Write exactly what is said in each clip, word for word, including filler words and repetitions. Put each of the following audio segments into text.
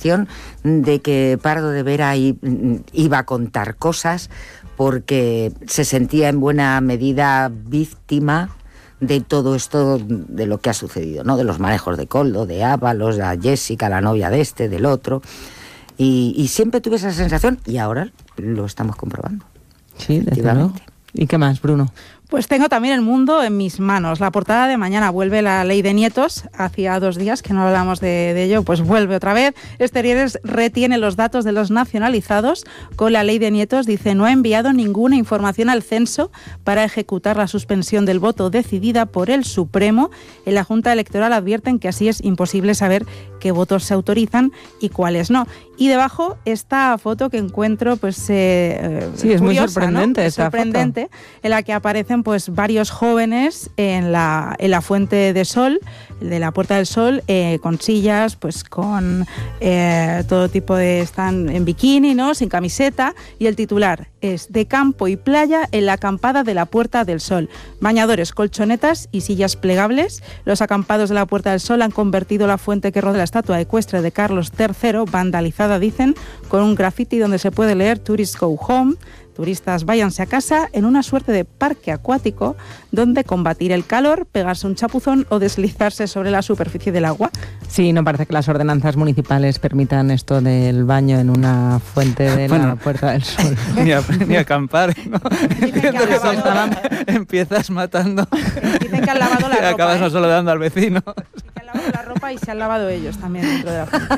sensación de que Pardo de Vera iba a contar cosas, porque se sentía en buena medida víctima de todo esto, de lo que ha sucedido, ¿no? De los manejos de Koldo, de Ábalos, de Jessica, la novia de este, del otro. Y, y siempre tuve esa sensación, y ahora lo estamos comprobando. Sí, desde luego. ¿Y qué más, Bruno? Pues tengo también el mundo en mis manos. La portada de mañana: vuelve la ley de nietos. Hacía dos días que no hablamos de, de ello, pues vuelve otra vez. Exteriores retiene los datos de los nacionalizados con la ley de nietos. Dice: no ha enviado ninguna información al censo para ejecutar la suspensión del voto decidida por el Supremo. En la Junta Electoral advierten que así es imposible saber qué votos se autorizan y cuáles no. Y debajo esta foto que encuentro, pues eh, sí, es curiosa, muy sorprendente, ¿no? esta sorprendente foto. En la que aparecen pues varios jóvenes en la, en la Fuente de Sol, de la Puerta del Sol, eh, con sillas, pues con eh, todo tipo de... están en bikini, ¿no? Sin camiseta, y el titular es: de campo y playa en la acampada de la Puerta del Sol. Bañadores, colchonetas y sillas plegables. Los acampados de la Puerta del Sol han convertido la fuente que rodea la estatua ecuestre de Carlos tercero, vandalizada, dicen, con un graffiti donde se puede leer "Tourists go home", turistas váyanse a casa, en una suerte de parque acuático donde combatir el calor, pegarse un chapuzón o deslizarse sobre la superficie del agua. Sí, no parece que las ordenanzas municipales permitan esto del baño en una fuente de bueno, la Puerta del Sol. Ni, a, ni acampar, ¿no? Entiendo que son, empiezas matando. Dicen que han lavado la y ropa. Y acabas ¿eh? no solo dando al vecino. Sí, que han lavado la ropa y se han lavado ellos también dentro de la fuente.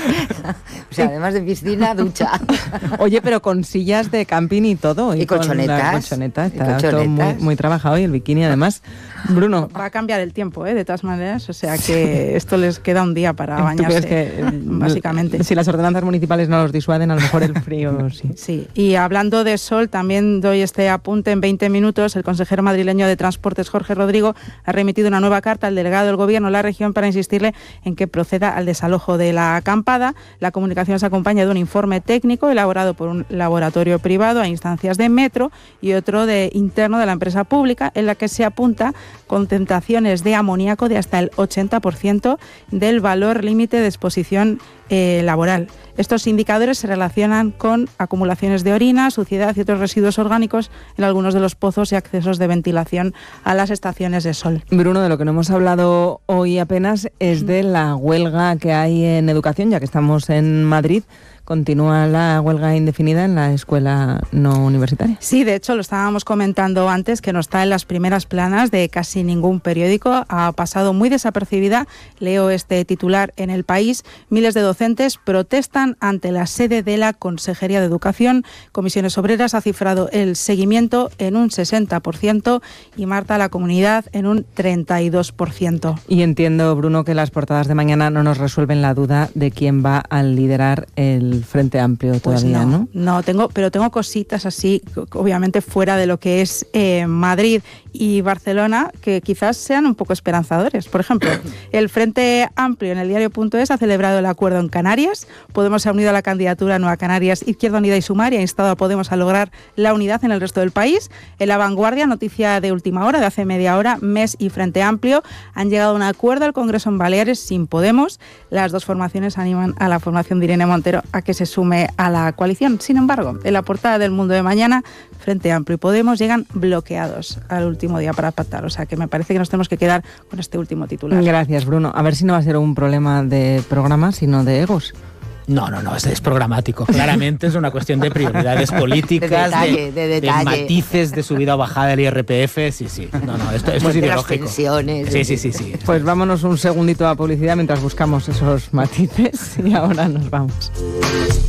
O sea, además de piscina, ducha. Oye, pero con sillas de camping y todo. Y, y colchonetas. Colchoneta, está y colchonetas. todo muy, muy trabajado, y el bikini además. Bruno. Va a cambiar el tiempo, ¿eh? De todas maneras, o sea que esto les queda un día para bañarse, que, básicamente. Si las ordenanzas municipales no los disuaden, a lo mejor el frío sí. Sí, y hablando de sol, también doy este apunte en veinte minutos. El consejero madrileño de Transportes, Jorge Rodrigo, ha remitido una nueva carta al delegado del Gobierno de la región para insistirle en que proceda al desalojo de la acampada. La comunicación se acompaña de un informe técnico elaborado por un laboratorio privado a instancias de Metro y otro de interno de la empresa pública, en la que se apunta concentraciones de amoníaco de hasta el ochenta por ciento del valor límite de exposición eh, laboral. Estos indicadores se relacionan con acumulaciones de orina, suciedad y otros residuos orgánicos en algunos de los pozos y accesos de ventilación a las estaciones de sol. Bruno, de lo que no hemos hablado hoy apenas es de la huelga que hay en educación, ya que estamos en Madrid. ¿Continúa la huelga indefinida en la escuela no universitaria? Sí, de hecho lo estábamos comentando antes, que no está en las primeras planas de casi ningún periódico. Ha pasado muy desapercibida. Leo este titular en El País: miles de docentes protestan ante la sede de la Consejería de Educación. Comisiones Obreras ha cifrado el seguimiento en un sesenta por ciento y Marta, la Comunidad, en un treinta y dos por ciento. Y entiendo, Bruno, que las portadas de mañana no nos resuelven la duda de quién va a liderar el Frente Amplio todavía, pues no, ¿no? No, tengo, pero tengo cositas así, obviamente fuera de lo que es eh, Madrid y Barcelona, que quizás sean un poco esperanzadores. Por ejemplo, el Frente Amplio en el diario punto es ha celebrado el acuerdo en Canarias. Podemos se ha unido a la candidatura Nueva Canarias, Izquierda Unida y Sumar, y ha instado a Podemos a lograr la unidad en el resto del país. En La Vanguardia, noticia de última hora, de hace media hora, M E S y Frente Amplio han llegado a un acuerdo al Congreso en Baleares sin Podemos. Las dos formaciones animan a la formación de Irene Montero a que se sume a la coalición. Sin embargo, en la portada del Mundo de mañana, Frente Amplio y Podemos llegan bloqueados al último día para pactar. O sea que me parece que nos tenemos que quedar con este último titular. Gracias, Bruno. A ver si no va a ser un problema de programa, sino de egos. No, no, no, es, es programático. Claramente es una cuestión de prioridades políticas, de, detalle, de, de, de matices, de subida o bajada del I R P F. Sí, sí. No, no, esto, esto es de ideológico. Las pensiones, sí, sí, sí, sí. Pues vámonos un segundito a publicidad mientras buscamos esos matices y ahora nos vamos.